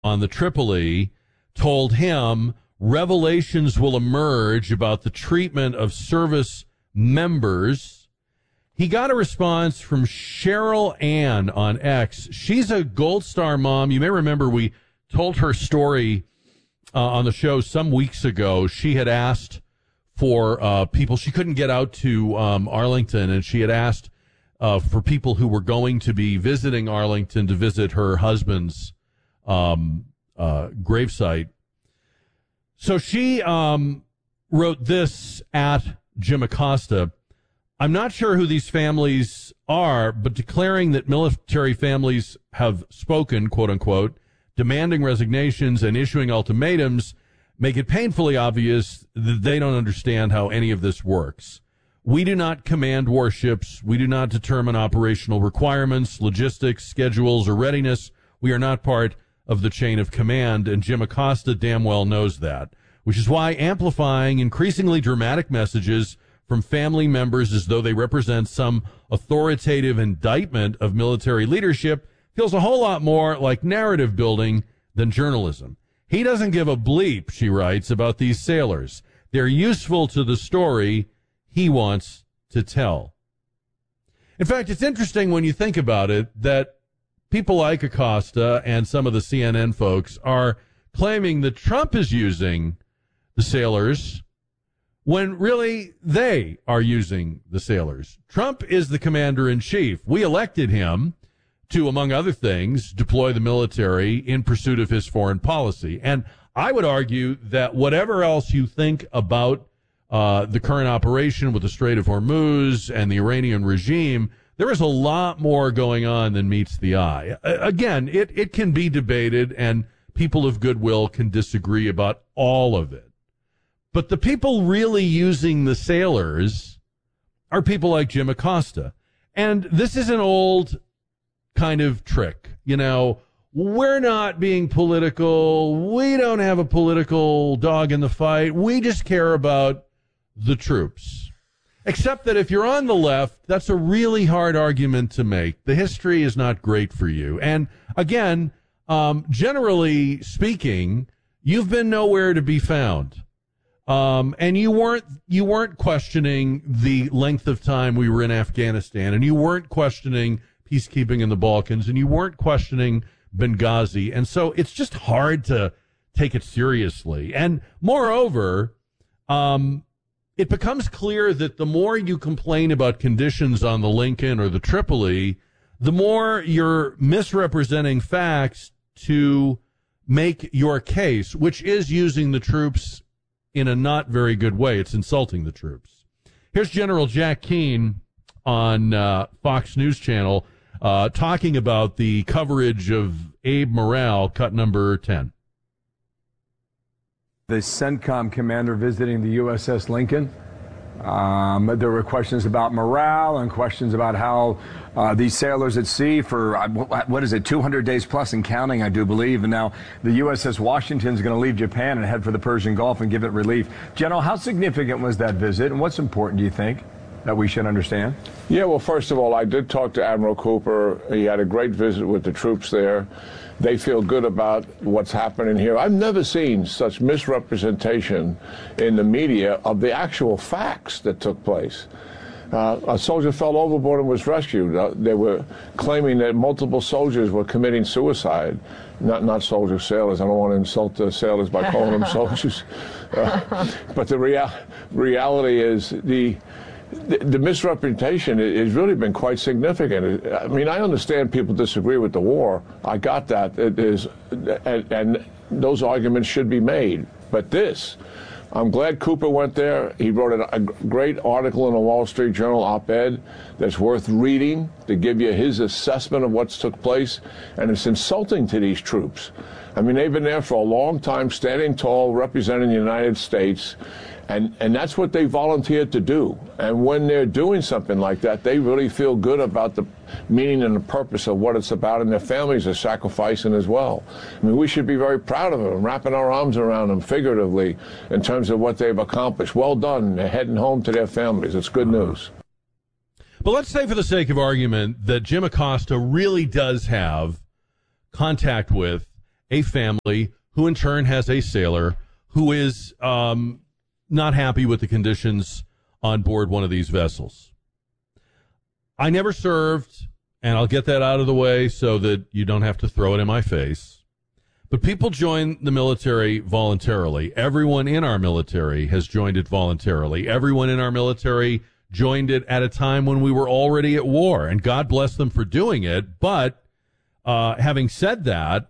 on the Tripoli told him revelations will emerge about the treatment of service members. He got a response from Cheryl Ann on X. She's a Gold Star mom. You may remember we told her story on the show some weeks ago. She had asked for people. She couldn't get out to Arlington, and she had asked for people who were going to be visiting Arlington to visit her husband's gravesite. So she wrote this at Jim Acosta. I'm not sure who these families are, but declaring that military families have spoken, quote unquote, demanding resignations and issuing ultimatums make it painfully obvious that they don't understand how any of this works. We do not command warships. We do not determine operational requirements, logistics, schedules, or readiness. We are not part of the chain of command, and Jim Acosta damn well knows that, which is why amplifying increasingly dramatic messages from family members as though they represent some authoritative indictment of military leadership feels a whole lot more like narrative building than journalism. He doesn't give a bleep, she writes, about these sailors. They're useful to the story he wants to tell. In fact, it's interesting when you think about it that people like Acosta and some of the CNN folks are claiming that Trump is using the sailors when really they are using the sailors. Trump is the commander-in-chief. We elected him to, among other things, deploy the military in pursuit of his foreign policy. And I would argue that whatever else you think about the current operation with the Strait of Hormuz and the Iranian regime, there is a lot more going on than meets the eye. Again, it can be debated, and people of goodwill can disagree about all of it. But the people really using the sailors are people like Jim Acosta. And this is an old kind of trick. You know, we're not being political. We don't have a political dog in the fight. We just care about the troops. Except that if you're on the left, that's a really hard argument to make. The history is not great for you. And again, generally speaking, you've been nowhere to be found. And you weren't questioning the length of time we were in Afghanistan, and you weren't questioning peacekeeping in the Balkans, and you weren't questioning Benghazi. And so it's just hard to take it seriously. And moreover, it becomes clear that the more you complain about conditions on the Lincoln or the Tripoli, the more you're misrepresenting facts to make your case, which is using the troops in a not very good way. It's insulting the troops. Here's General Jack Keane on Fox News Channel talking about the coverage of Abe Morale, cut number 10. The CENTCOM commander visiting the USS Lincoln. There were questions about morale and questions about how these sailors at sea for, 200 days plus and counting, I do believe. And now the USS Washington is going to leave Japan and head for the Persian Gulf and give it relief. General, how significant was that visit, and what's important, do you think, that we should understand? Yeah, well, first of all, I did talk to Admiral Cooper. He had a great visit with the troops there. They feel good about what's happening here. I've never seen such misrepresentation in the media of the actual facts that took place. A soldier fell overboard and was rescued. They were claiming that multiple soldiers were committing suicide. Not soldiers, sailors. I don't want to insult the sailors by calling them soldiers. But the reality is the misrepresentation has really been quite significant. I mean, I understand people disagree with the war. I got that. It is, and those arguments should be made. But this, I'm glad Cooper went there. He wrote a great article in the Wall Street Journal op-ed that's worth reading to give you his assessment of what's took place. And it's insulting to these troops. I mean, they've been there for a long time, standing tall, representing the United States. And that's what they volunteered to do. And when they're doing something like that, they really feel good about the meaning and the purpose of what it's about, and their families are sacrificing as well. I mean, we should be very proud of them, wrapping our arms around them figuratively in terms of what they've accomplished. Well done. They're heading home to their families. It's good news. But let's say, for the sake of argument, that Jim Acosta really does have contact with a family who in turn has a sailor who is not happy with the conditions on board one of these vessels. I never served, and I'll get that out of the way so that you don't have to throw it in my face. But people join the military voluntarily. Everyone in our military has joined it voluntarily. Everyone in our military joined it at a time when we were already at war, and God bless them for doing it. But having said that,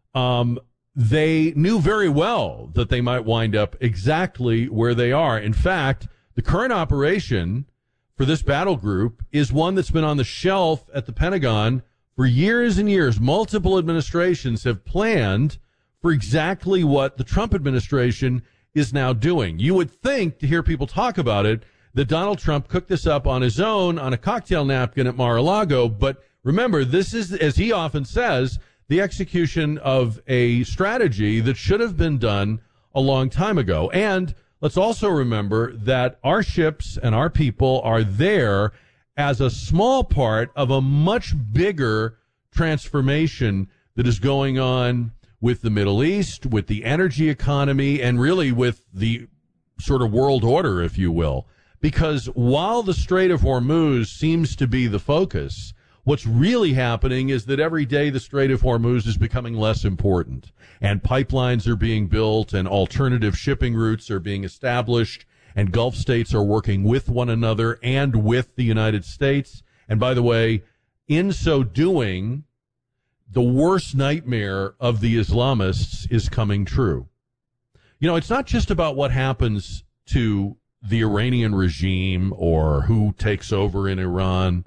they knew very well that they might wind up exactly where they are. In fact, the current operation for this battle group is one that's been on the shelf at the Pentagon for years and years. Multiple administrations have planned for exactly what the Trump administration is now doing. You would think, to hear people talk about it, that Donald Trump cooked this up on his own on a cocktail napkin at Mar-a-Lago. But remember, this is, as he often says, the execution of a strategy that should have been done a long time ago. And let's also remember that our ships and our people are there as a small part of a much bigger transformation that is going on with the Middle East, with the energy economy, and really with the sort of world order, if you will. Because while the Strait of Hormuz seems to be the focus, what's really happening is that every day the Strait of Hormuz is becoming less important, and pipelines are being built, and alternative shipping routes are being established, and Gulf states are working with one another and with the United States. And by the way, in so doing, the worst nightmare of the Islamists is coming true. You know, it's not just about what happens to the Iranian regime or who takes over in Iran.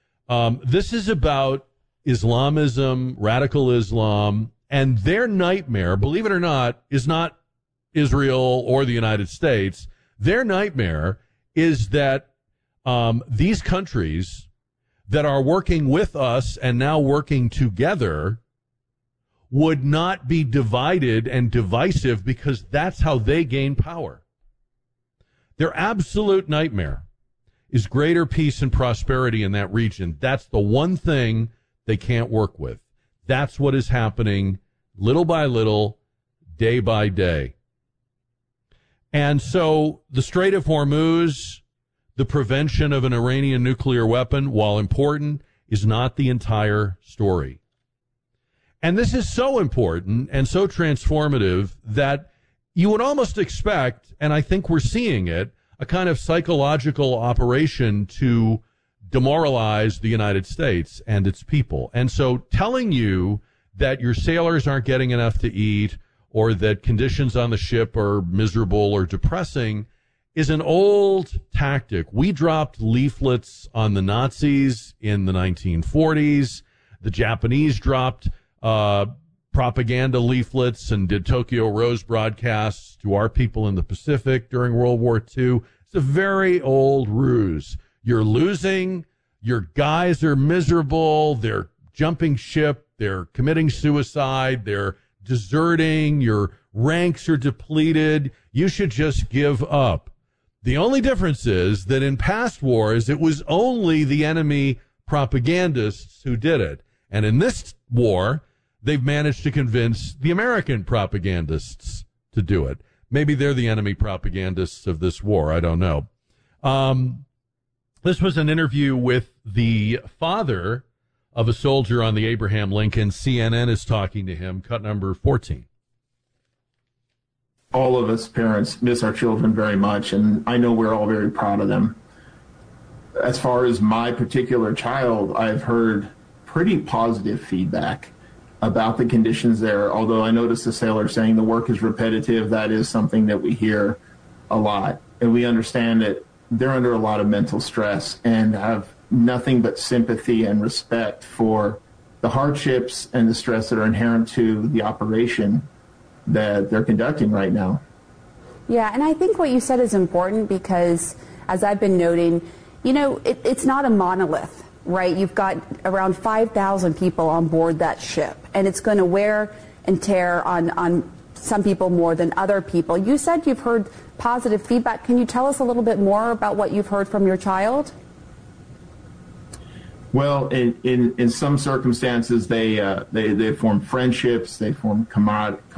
This is about Islamism, radical Islam, and their nightmare, believe it or not, is not Israel or the United States. Their nightmare is that these countries that are working with us and now working together would not be divided and divisive, because that's how they gain power. Their absolute nightmare is greater peace and prosperity in that region. That's the one thing they can't work with. That's what is happening little by little, day by day. And so the Strait of Hormuz, the prevention of an Iranian nuclear weapon, while important, is not the entire story. And this is so important and so transformative that you would almost expect, and I think we're seeing it, a kind of psychological operation to demoralize the United States and its people. And so telling you that your sailors aren't getting enough to eat, or that conditions on the ship are miserable or depressing, is an old tactic. We dropped leaflets on the Nazis in the 1940s. The Japanese dropped propaganda leaflets and did Tokyo Rose broadcasts to our people in the Pacific during World War II. It's a very old ruse. You're losing. Your guys are miserable. They're jumping ship. They're committing suicide. They're deserting. Your ranks are depleted. You should just give up. The only difference is that in past wars, it was only the enemy propagandists who did it. And in this war, they've managed to convince the American propagandists to do it. Maybe they're the enemy propagandists of this war. I don't know. This was an interview with the father of a soldier on the Abraham Lincoln. CNN is talking to him, cut number 14. All of us parents miss our children very much, and I know we're all very proud of them. As far as my particular child, I've heard pretty positive feedback about the conditions there, although I noticed the sailor saying the work is repetitive. That is something that we hear a lot, and we understand that they're under a lot of mental stress and have nothing but sympathy and respect for the hardships and the stress that are inherent to the operation that they're conducting right now. Yeah, and I think what you said is important because, as I've been noting, you know, it's not a monolith, right? You've got around 5,000 people on board that ship, and it's going to wear and tear on some people more than other people. You said you've heard positive feedback. Can you tell us a little bit more about what you've heard from your child? Well, in some circumstances, they form friendships, they form